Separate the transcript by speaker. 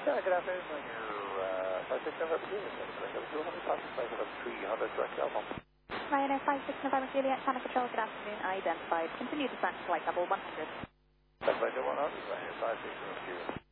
Speaker 1: Yeah, good afternoon. You're 56 November Juliet. How many passing flight of 300 direct Alpha?
Speaker 2: Ryanair 56 November Juliet, Channel Control, good afternoon. Identified. Continue descent to flight level 100.
Speaker 1: Flight level 100, Ryanair 56 November Juliet.